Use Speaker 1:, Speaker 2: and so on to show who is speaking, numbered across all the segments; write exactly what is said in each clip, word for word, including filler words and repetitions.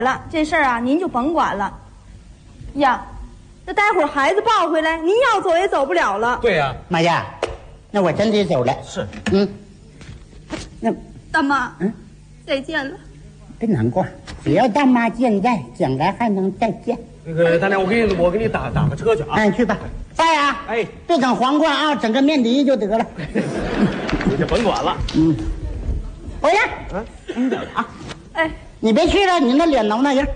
Speaker 1: 了，这事儿啊，您就甭管了。呀，那待会儿孩子抱回来，您要走也走不了了。
Speaker 2: 对呀、啊，
Speaker 3: 妈呀，那我真得走了。
Speaker 2: 是，
Speaker 3: 嗯，那
Speaker 1: 大妈，
Speaker 3: 嗯，
Speaker 1: 再见了。
Speaker 3: 别难过，只要大妈健在，将来还能再见。
Speaker 2: 那个大娘，我给你，我给你打打个车去啊。
Speaker 3: 哎，去吧。爸呀，
Speaker 2: 哎，
Speaker 3: 别整皇冠啊，整个面的就得了。
Speaker 2: 你就甭管了。
Speaker 3: 嗯，回来。
Speaker 2: 嗯，
Speaker 3: 你走了啊。
Speaker 1: 哎，
Speaker 3: 你别去了，你那脸挠那样。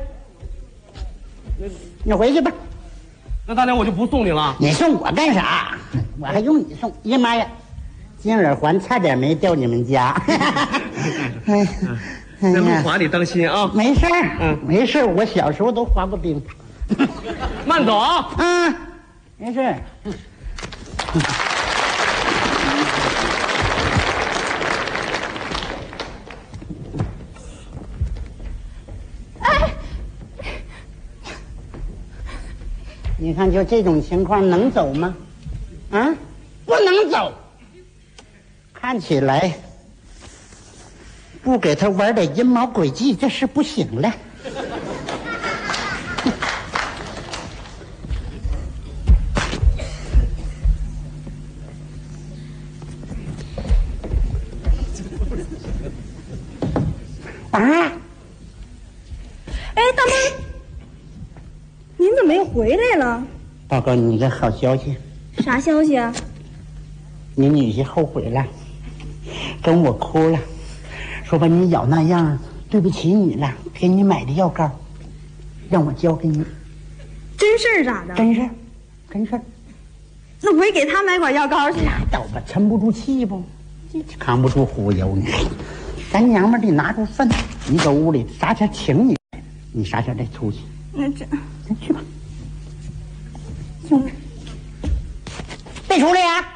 Speaker 3: 你回去吧。
Speaker 2: 那大娘，我就不送你了。
Speaker 3: 你送我干啥？我还用你送？呀妈呀，金耳环差点没掉你们家。哎。
Speaker 2: 那路滑你当心啊！
Speaker 3: 没事儿，嗯，没事儿，我小时候都滑过冰。
Speaker 2: 慢走啊！
Speaker 3: 嗯，没事儿。
Speaker 1: 哎，
Speaker 3: 你看，就这种情况能走吗？啊，不能走。看起来。不给他玩点阴谋诡计，这是不行了。啊！
Speaker 1: 哎，大妈，您怎么又回来了？
Speaker 3: 报告你个好消息。
Speaker 1: 啥消息啊？
Speaker 3: 你女婿后悔了，跟我哭了。说把你咬那样，对不起你了，给你买的药膏，让我交给你。
Speaker 1: 真事儿咋的？
Speaker 3: 真事儿，真事儿。
Speaker 1: 那我也给他买管药膏去。
Speaker 3: 拉倒吧，沉不住气不？扛不住忽悠你。咱娘们得拿出分。你搁屋里啥前请你，你啥前再出去。
Speaker 1: 那这，
Speaker 3: 咱去吧。兄弟，别出来呀！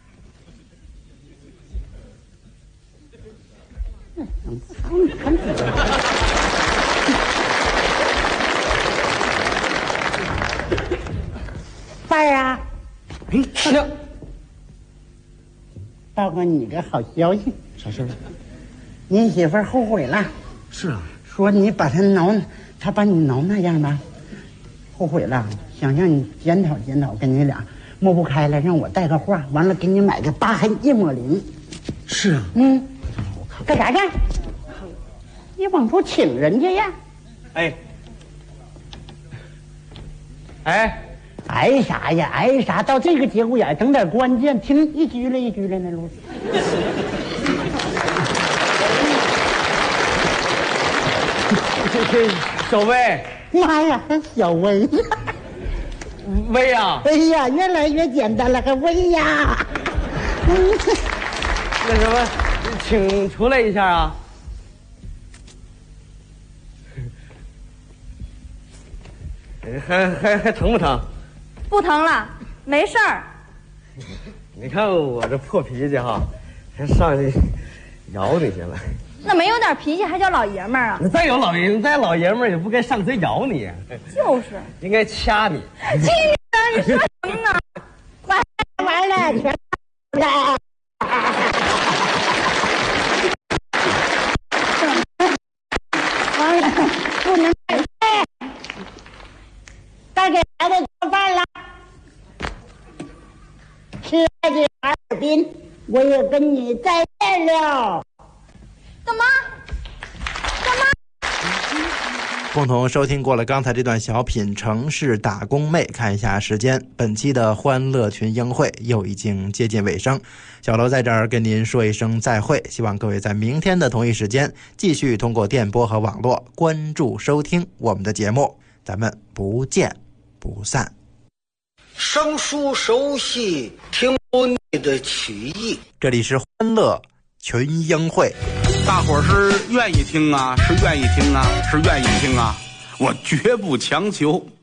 Speaker 3: 爸呀！
Speaker 2: 哎，大娘，
Speaker 3: 报告你个好消息。
Speaker 2: 啥事儿？
Speaker 3: 你媳妇儿后悔了。
Speaker 2: 是啊，
Speaker 3: 说你把她挠，她把你挠那样吧，后悔了，想让你检讨检讨，跟你俩抹不开了，让我带个话，完了给你买个疤痕叶抹灵。
Speaker 2: 是啊，
Speaker 3: 嗯，干啥去？你往出请人家呀？
Speaker 2: 哎，哎，
Speaker 3: 挨啥呀？挨啥？到这个节骨眼，整点关键，听一句了一句了那路。
Speaker 2: 这这小薇，
Speaker 3: 妈呀，还小薇，
Speaker 2: 薇呀，
Speaker 3: 哎呀，越来越简单了，还薇呀。
Speaker 2: 那什么，请出来一下啊。还还还疼不疼？
Speaker 1: 不疼了，没事儿。
Speaker 2: 你看我这破脾气哈，还上去咬你去了。
Speaker 1: 那没有点脾气还叫老爷们儿啊？
Speaker 2: 你再有老爷，再老爷们儿也不该上嘴咬你，
Speaker 1: 就是，
Speaker 2: 应该掐你。
Speaker 1: 气你！你说什么呢？
Speaker 3: 完完了，全了。完了，不能再该给孩子做饭了。亲爱的哈尔滨，我也跟你再见了。
Speaker 1: 大妈，大妈。
Speaker 4: 共同收听过了刚才这段小品《城市打工妹》，看一下时间，本期的欢乐群英会又已经接近尾声。小楼在这儿跟您说一声再会，希望各位在明天的同一时间继续通过电波和网络关注收听我们的节目，咱们不见不散。
Speaker 5: 生疏熟悉，听不腻的曲艺。
Speaker 4: 这里是欢乐群英会。
Speaker 6: 大伙儿是愿意听啊，是愿意听啊，是愿意听啊，我绝不强求。